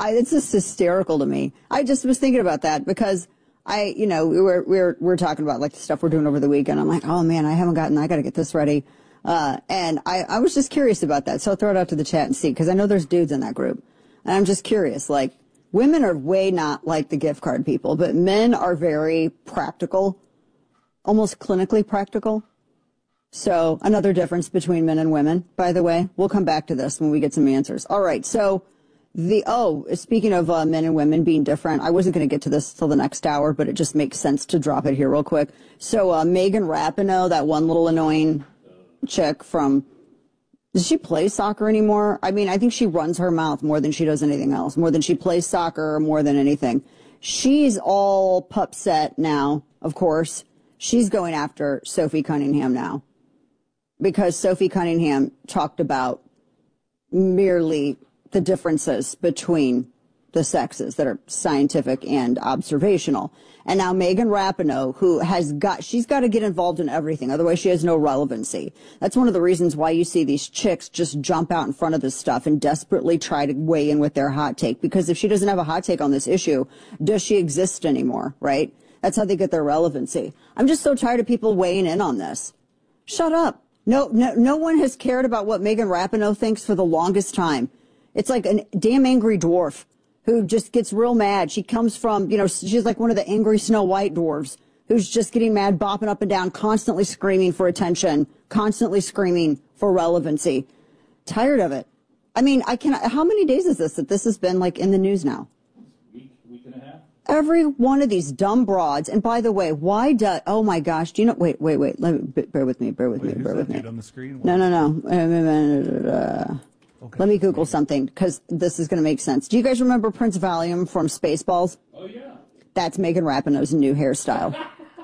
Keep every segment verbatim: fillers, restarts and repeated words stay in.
I, it's just hysterical to me. I just was thinking about that because I, you know, we were, we were, we were talking about like the stuff we're doing over the weekend. I'm like, oh man, I haven't gotten, I got to get this ready. Uh, and I, I was just curious about that. So I'll throw it out to the chat and see, because I know there's dudes in that group. And I'm just curious, like, women are way not like the gift card people, but men are very practical, almost clinically practical. So another difference between men and women, by the way. We'll come back to this when we get some answers. All right. So the, oh, speaking of uh, men and women being different, I wasn't going to get to this till the next hour, but it just makes sense to drop it here real quick. So uh, Megan Rapinoe, that one little annoying chick from, does she play soccer anymore? I mean, I think she runs her mouth more than she does anything else, more than she plays soccer, more than anything. She's all pupset now, of course. She's going after Sophie Cunningham now because Sophie Cunningham talked about merely the differences between the sexes that are scientific and observational. And now Megan Rapinoe, who has got, she's got to get involved in everything. Otherwise she has no relevancy. That's one of the reasons why you see these chicks just jump out in front of this stuff and desperately try to weigh in with their hot take. Because if she doesn't have a hot take on this issue, does she exist anymore, right? That's how they get their relevancy. I'm just so tired of people weighing in on this. Shut up. No, no, no one has cared about what Megan Rapinoe thinks for the longest time. It's like a damn angry dwarf who just gets real mad. She comes from, you know, she's like one of the angry Snow White dwarves who's just getting mad, bopping up and down, constantly screaming for attention, constantly screaming for relevancy. Tired of it. I mean, I can, how many days is this that this has been like in the news now? Week, week and a half. Every one of these dumb broads. And by the way, why do, oh my gosh, do you know, wait, wait, wait, let me, bear with me, bear with wait, me, bear with me. On the screen? No, no, no. Uh, Okay. Let me Google something, because this is going to make sense. Do you guys remember Prince Valium from Spaceballs? Oh, yeah. That's Megan Rapinoe's new hairstyle.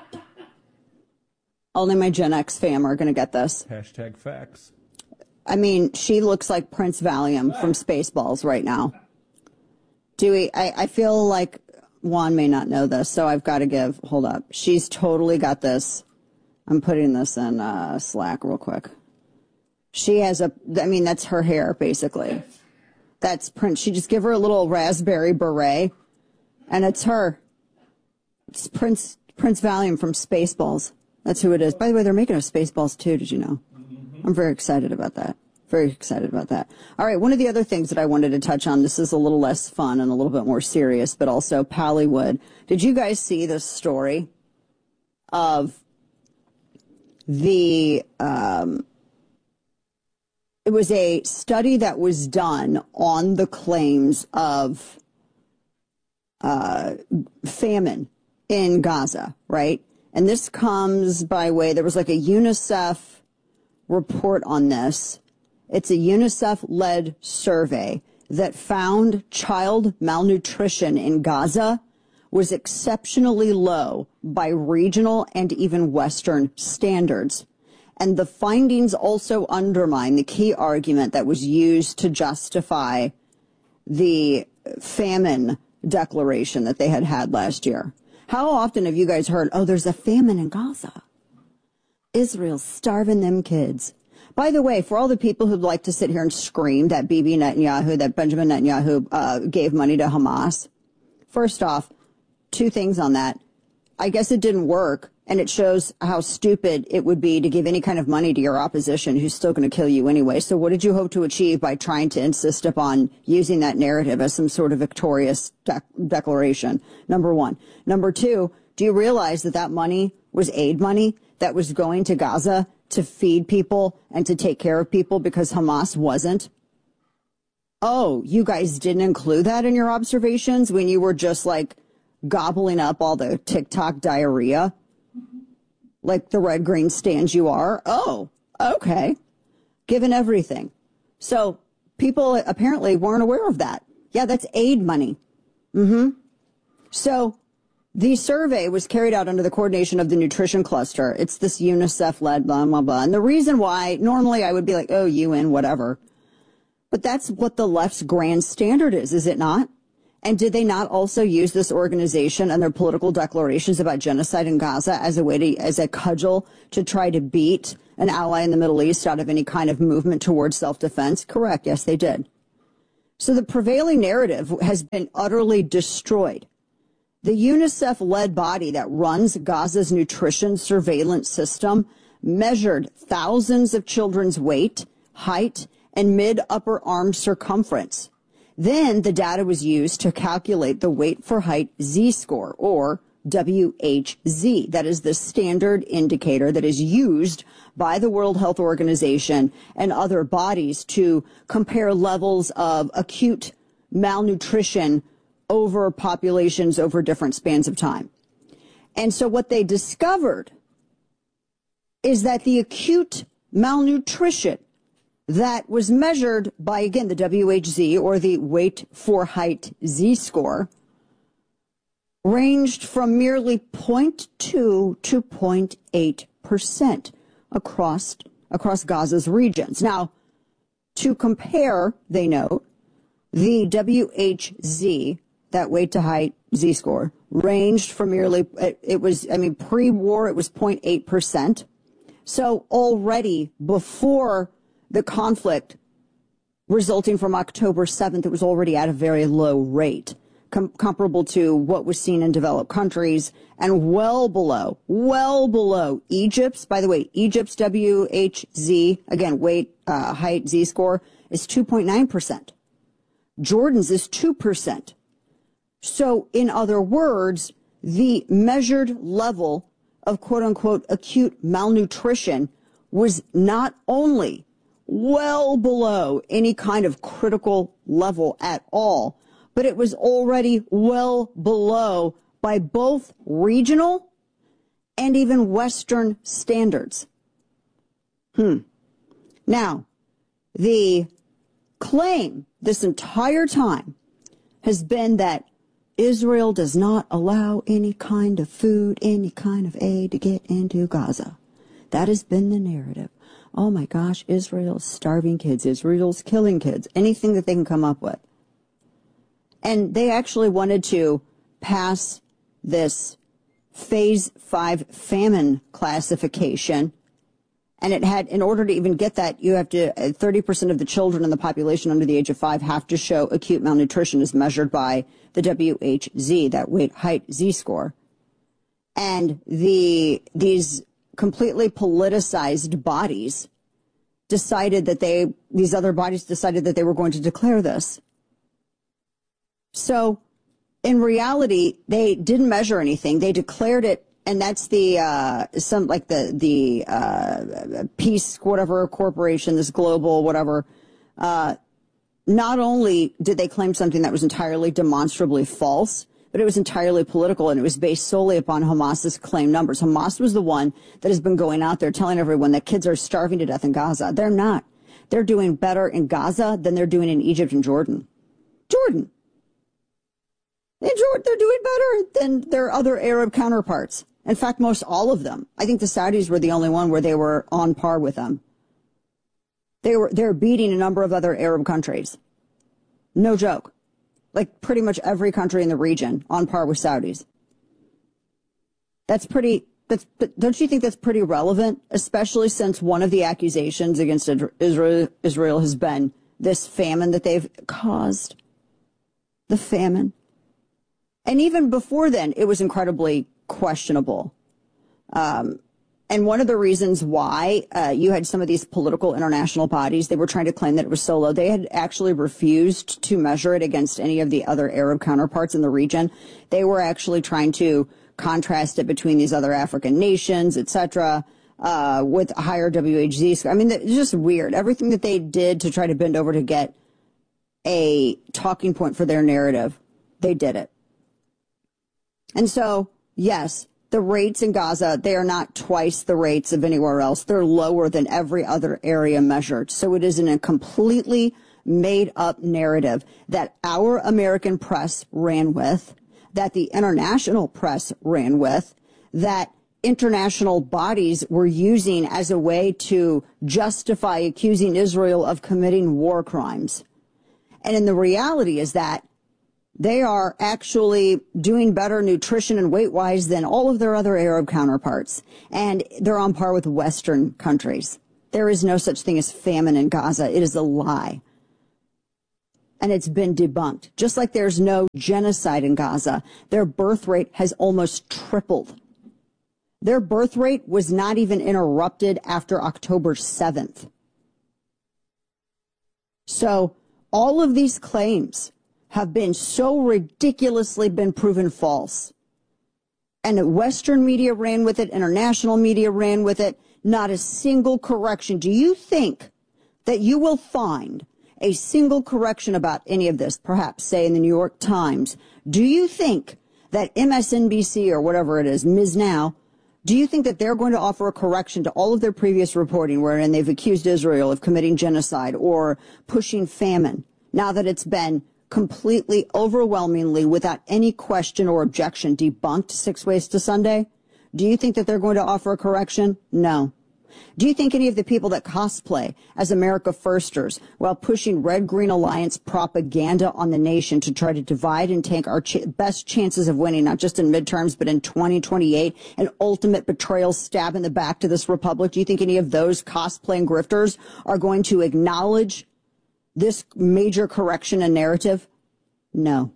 Only my Gen X fam are going to get this. Hashtag facts. I mean, she looks like Prince Valium from Spaceballs right now. Dewey, I, I feel like Juan may not know this, so I've got to give, hold up. She's totally got this. I'm putting this in uh, Slack real quick. She has a, I mean, that's her hair, basically. That's Prince. She just give her a little raspberry beret, and it's her. It's Prince Prince Valium from Spaceballs. That's who it is. By the way, they're making a Spaceballs too, did you know? I'm very excited about that. Very excited about that. All right, one of the other things that I wanted to touch on, this is a little less fun and a little bit more serious, but also Pallywood. Did you guys see this story of the, um, it was a study that was done on the claims of uh, famine in Gaza, right? And this comes by way, there was like a UNICEF report on this. It's a UNICEF-led survey that found child malnutrition in Gaza was exceptionally low by regional and even Western standards. And the findings also undermine the key argument that was used to justify the famine declaration that they had had last year. How often have you guys heard, oh, there's a famine in Gaza? Israel's starving them kids. By the way, for all the people who'd like to sit here and scream that Bibi Netanyahu, that Benjamin Netanyahu uh, gave money to Hamas, first off, two things on that. I guess it didn't work. And it shows how stupid it would be to give any kind of money to your opposition who's still going to kill you anyway. So what did you hope to achieve by trying to insist upon using that narrative as some sort of victorious de- declaration? Number one. Number two, do you realize that that money was aid money that was going to Gaza to feed people and to take care of people because Hamas wasn't? Oh, you guys didn't include that in your observations when you were just like gobbling up all the TikTok diarrhea? Like the red green stands you are? Oh, okay. Given everything. So people apparently weren't aware of that. Yeah, that's aid money. Mm-hmm. So the survey was carried out under the coordination of the Nutrition Cluster. It's this UNICEF-led blah, blah, blah. And the reason why, normally I would be like, oh, U N, whatever. But that's what the left's grand standard is, is it not? And did they not also use this organization and their political declarations about genocide in Gaza as a way to, as a cudgel to try to beat an ally in the Middle East out of any kind of movement towards self-defense? Correct. Yes, they did. So the prevailing narrative has been utterly destroyed. The UNICEF-led body that runs Gaza's nutrition surveillance system measured thousands of children's weight, height, and mid-upper arm circumference. Then the data was used to calculate the weight for height Z-score, or W H Z. That is the standard indicator that is used by the World Health Organization and other bodies to compare levels of acute malnutrition over populations over different spans of time. And so what they discovered is that the acute malnutrition that was measured by, again, the W H Z, or the weight for height Z-score, ranged from merely zero point two to zero point eight percent across, across Gaza's regions. Now, to compare, they note, the W H Z, that weight to height Z-score, ranged from merely, it, it was, I mean, pre-war, it was zero point eight percent. So already before the conflict resulting from October seventh, it was already at a very low rate, com comparable to what was seen in developed countries, and well below, well below Egypt's. By the way, Egypt's W H Z, again, weight, uh, height, Z-score, is two point nine percent. Jordan's is two percent. So, in other words, the measured level of quote-unquote acute malnutrition was not only well below any kind of critical level at all, but it was already well below by both regional and even Western standards. Hmm. Now, the claim this entire time has been that Israel does not allow any kind of food, any kind of aid to get into Gaza. That has been the narrative. Oh my gosh, Israel's starving kids, Israel's killing kids, anything that they can come up with. And they actually wanted to pass this phase five famine classification. And it had, in order to even get that, you have to, thirty percent of the children in the population under the age of five have to show acute malnutrition as measured by the W H Z, that weight height Z-score. And the, these completely politicized bodies decided that they, these other bodies decided that they were going to declare this. So, in reality, they didn't measure anything. They declared it, and that's the, uh, some, like the, the, uh, Peace, whatever, corporation, this global, whatever. Uh, not only did they claim something that was entirely demonstrably false, but it was entirely political, and it was based solely upon Hamas's claimed numbers. Hamas was the one that has been going out there telling everyone that kids are starving to death in Gaza. They're not. They're doing better in Gaza than they're doing in Egypt and Jordan. Jordan. In Jordan, they're doing better than their other Arab counterparts. In fact, most all of them. I think the Saudis were the only one where they were on par with them. They were, they're beating a number of other Arab countries. No joke. Like pretty much every country in the region on par with Saudis. That's pretty, that's, don't you think that's pretty relevant? Especially since one of the accusations against Israel, Israel has been this famine that they've caused. The famine. And even before then, it was incredibly questionable. Um, and one of the reasons why uh, you had some of these political international bodies, they were trying to claim that it was so low. They had actually refused to measure it against any of the other Arab counterparts in the region. They were actually trying to contrast it between these other African nations, et cetera, uh, with higher W H Z. I mean, it's just weird. Everything that they did to try to bend over to get a talking point for their narrative, they did it. And so, yes, the rates in Gaza, they are not twice the rates of anywhere else. They're lower than every other area measured. So it is in a completely made-up narrative that our American press ran with, that the international press ran with, that international bodies were using as a way to justify accusing Israel of committing war crimes. And in the reality is that they are actually doing better nutrition and weight-wise than all of their other Arab counterparts. And they're on par with Western countries. There is no such thing as famine in Gaza. It is a lie. and it's been debunked. Just like there's no genocide in Gaza, their birth rate has almost tripled. Their birth rate was not even interrupted after October seventh. So all of these claims have been so ridiculously been proven false. And Western media ran with it, international media ran with it, not a single correction. Do you think that you will find a single correction about any of this, perhaps, say, in the New York Times? Do you think that M S N B C or whatever it is, Miz Now, do you think that they're going to offer a correction to all of their previous reporting wherein they've accused Israel of committing genocide or pushing famine, now that it's been completely, overwhelmingly, without any question or objection, debunked six ways to Sunday? Do you think that they're going to offer a correction? No. Do you think any of the people that cosplay as America Firsters while pushing Red-Green Alliance propaganda on the nation to try to divide and tank our ch- best chances of winning, not just in midterms, but in twenty twenty-eight, an ultimate betrayal stab in the back to this republic, do you think any of those cosplaying grifters are going to acknowledge this major correction and narrative? No.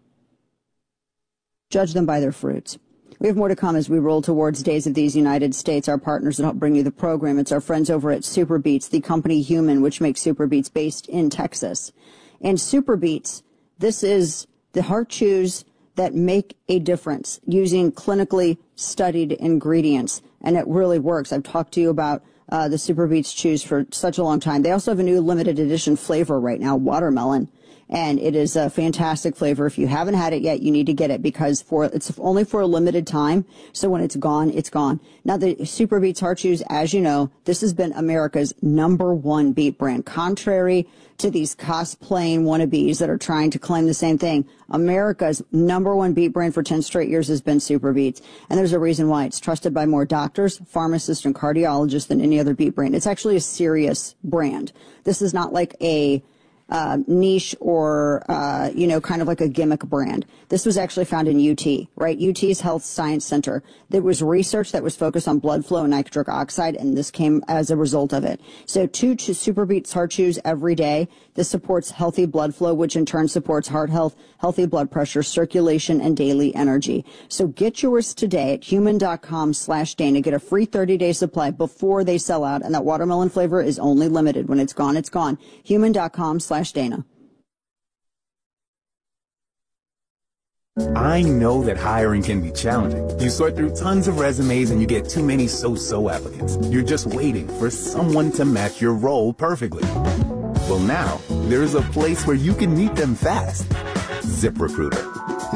Judge them by their fruits. We have more to come as we roll towards Days of These United States. Our partners that help bring you the program, it's our friends over at SuperBeets, the company Human, which makes SuperBeets based in Texas. And SuperBeets, this is the heart chews that make a difference using clinically studied ingredients. And it really works. I've talked to you about uh, the SuperBeets chews for such a long time. They also have a new limited edition flavor right now, watermelon. And it is a fantastic flavor. If you haven't had it yet, you need to get it because for it's only for a limited time. So when it's gone, it's gone. Now, the SuperBeets Heart Chews, as you know, this has been America's number one beet brand. Contrary to these cosplaying wannabes that are trying to claim the same thing, America's number one beet brand for ten straight years has been SuperBeets. And there's a reason why. It's trusted by more doctors, pharmacists, and cardiologists than any other beet brand. It's actually a serious brand. This is not like a Uh, niche or, uh, you know, kind of like a gimmick brand. This was actually found in U T, right? U T's Health Science Center. There was research that was focused on blood flow and nitric oxide, and this came as a result of it. So two SuperBeets Heart Chews every day. This supports healthy blood flow, which in turn supports heart health, healthy blood pressure, circulation, and daily energy. So get yours today at human.com slash Dana. Get a free thirty-day supply before they sell out, and that watermelon flavor is only limited. When it's gone, it's gone. Human.com slash Dana. I know that hiring can be challenging. You sort through tons of resumes and you get too many so-so applicants. You're just waiting for someone to match your role perfectly. Well, now there's a place where you can meet them fast. ZipRecruiter.